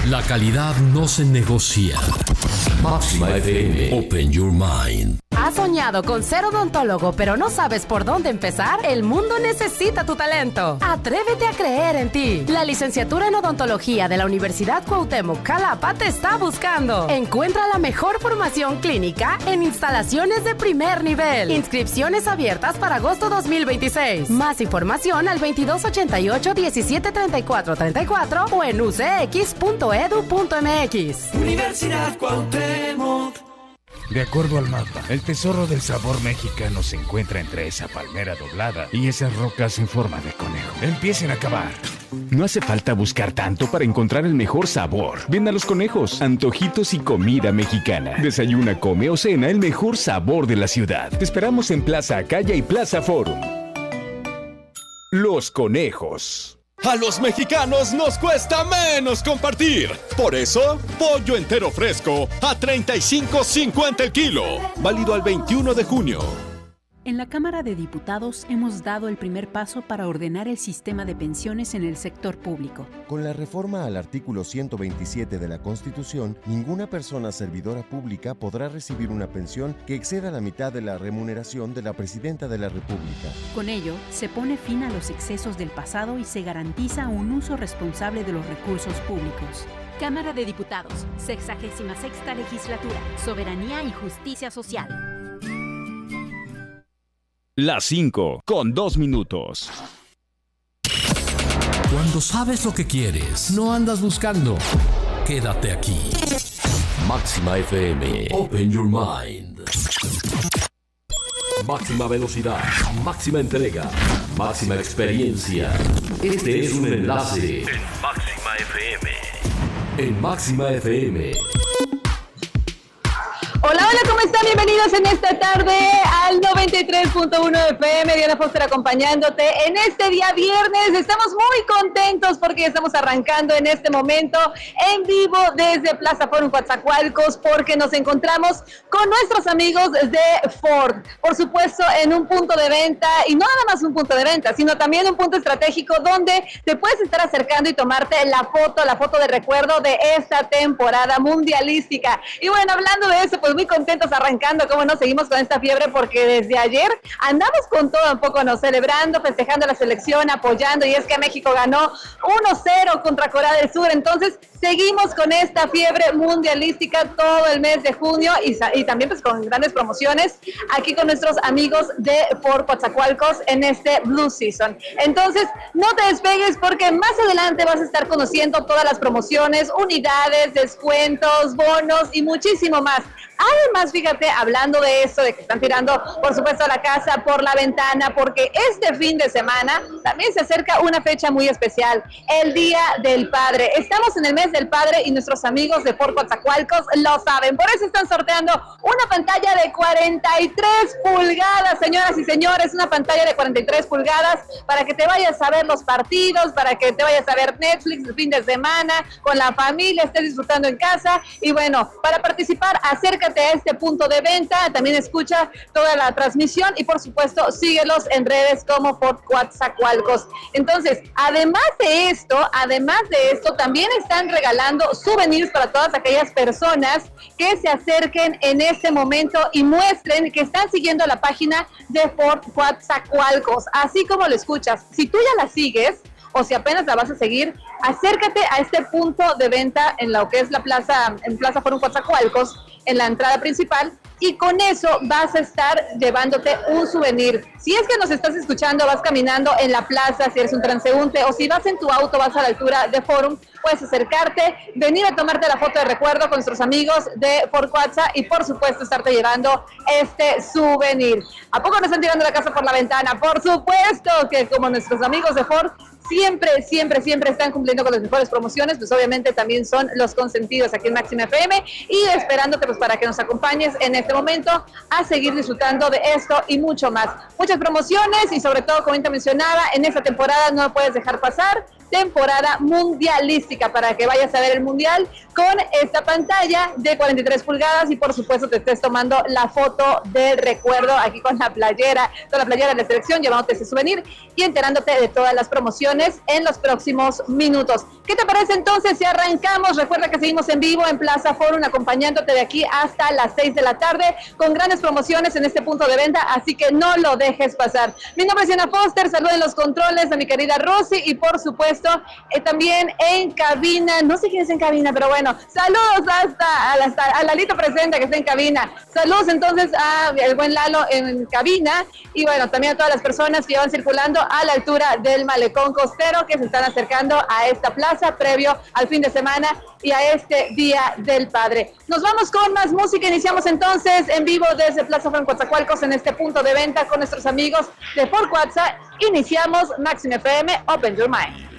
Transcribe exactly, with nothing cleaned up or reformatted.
La calidad no se negocia. Máxima F M. Open your mind. ¿Has soñado con ser odontólogo pero no sabes por dónde empezar? El mundo necesita tu talento. Atrévete a creer en ti. La licenciatura en odontología de la Universidad Cuauhtémoc Xalapa te está buscando. Encuentra la mejor formación clínica en instalaciones de primer nivel. Inscripciones abiertas para agosto dos mil veintiséis. Más información al veintidós ochenta y ocho, diecisiete treinta y cuatro treinta y cuatro o en u c x punto e d u punto m x. Universidad Cuauhtémoc. De acuerdo al mapa, el tesoro del sabor mexicano se encuentra entre esa palmera doblada y esas rocas en forma de conejo. Empiecen a cavar. No hace falta buscar tanto para encontrar el mejor sabor. Ven a Los Conejos, antojitos y comida mexicana. Desayuna, come o cena el mejor sabor de la ciudad. Te esperamos en Plaza Acaya y Plaza Forum. Los Conejos. A los mexicanos nos cuesta menos compartir. Por eso, pollo entero fresco a treinta y cinco cincuenta el kilo. Válido al veintiuno de junio. En la Cámara de Diputados hemos dado el primer paso para ordenar el sistema de pensiones en el sector público. Con la reforma al artículo ciento veintisiete de la Constitución, ninguna persona servidora pública podrá recibir una pensión que exceda la mitad de la remuneración de la Presidenta de la República. Con ello, se pone fin a los excesos del pasado y se garantiza un uso responsable de los recursos públicos. Cámara de Diputados, sexagésima sexta legislatura, Soberanía y Justicia Social. Las cinco, con dos minutos. Cuando sabes lo que quieres, no andas buscando. Quédate aquí. Máxima F M. Open your mind. Máxima velocidad, máxima entrega, máxima experiencia. Este es un enlace en Máxima F M. En Máxima F M. Hola, hola, ¿cómo están? Bienvenidos en esta tarde al noventa y tres punto uno F M. Diana Foster acompañándote en este día viernes. Estamos muy contentos porque estamos arrancando en este momento en vivo desde Plaza Forum Coatzacoalcos, porque nos encontramos con nuestros amigos de Ford. Por supuesto, en un punto de venta, y no nada más un punto de venta, sino también un punto estratégico donde te puedes estar acercando y tomarte la foto, la foto de recuerdo de esta temporada mundialística. Y bueno, hablando de eso, pues muy contentos arrancando, cómo no, seguimos con esta fiebre porque desde ayer andamos con todo un poco, no, celebrando, festejando la selección, apoyando, y es que México ganó uno cero contra Corea del Sur. Entonces seguimos con esta fiebre mundialística todo el mes de junio y, y también pues con grandes promociones aquí con nuestros amigos de Ford Coatzacoalcos en este Blue Season. Entonces no te despegues porque más adelante vas a estar conociendo todas las promociones, unidades, descuentos, bonos y muchísimo más. Además, fíjate, hablando de esto, de que están tirando, por supuesto, la casa por la ventana, porque este fin de semana también se acerca una fecha muy especial, el Día del Padre. Estamos en el mes del Padre y nuestros amigos de Ford Coatzacoalcos lo saben. Por eso están sorteando una pantalla de cuarenta y tres pulgadas, señoras y señores, una pantalla de cuarenta y tres pulgadas para que te vayas a ver los partidos, para que te vayas a ver Netflix el fin de semana, con la familia, estés disfrutando en casa. Y bueno, para participar, acércate a este punto de venta, también escucha toda la transmisión y por supuesto síguelos en redes como Ford Coatzacoalcos. Entonces, además de esto, además de esto, también están regalando souvenirs para todas aquellas personas que se acerquen en este momento y muestren que están siguiendo la página de Ford Coatzacoalcos, así como lo escuchas. Si tú ya la sigues, o si apenas la vas a seguir, acércate a este punto de venta en lo que es la plaza, en Plaza Forum Coatzacoalcos, en la entrada principal, y con eso vas a estar llevándote un souvenir. Si es que nos estás escuchando, vas caminando en la plaza, si eres un transeúnte, o si vas en tu auto, vas a la altura de Forum, puedes acercarte, venir a tomarte la foto de recuerdo con nuestros amigos de Ford Coatza y por supuesto estarte llevando este souvenir. ¿A poco no están tirando la casa por la ventana? Por supuesto que como nuestros amigos de Ford siempre, siempre, siempre están cumpliendo con las mejores promociones, pues obviamente también son los consentidos aquí en Máxima F M y esperándote pues para que nos acompañes en este momento a seguir disfrutando de esto y mucho más. Muchas promociones y sobre todo, como te mencionaba, en esta temporada no puedes dejar pasar temporada mundialística para que vayas a ver el mundial con esta pantalla de cuarenta y tres pulgadas y por supuesto te estés tomando la foto de recuerdo aquí con la playera, toda la playera de la selección, llevándote ese souvenir y enterándote de todas las promociones en los próximos minutos. ¿Qué te parece entonces si arrancamos? Recuerda que seguimos en vivo en Plaza Forum acompañándote de aquí hasta las seis de la tarde con grandes promociones en este punto de venta, así que no lo dejes pasar. Mi nombre es Diana Foster, saludos en los controles a mi querida Rosy y por supuesto eh, también en cabina, no sé quién es en cabina, pero bueno, saludos hasta a, la, a Lalito presente que está en cabina. Saludos entonces a el buen Lalo en cabina y bueno, también a todas las personas que van circulando a la altura del Malecón Costero que se están acercando a esta plaza previo al fin de semana y a este Día del Padre. Nos vamos con más música, iniciamos entonces en vivo desde Plaza Forum Coatzacoalcos en este punto de venta con nuestros amigos de Fort Cuatza. Iniciamos Máxima F M, Open Your Mind.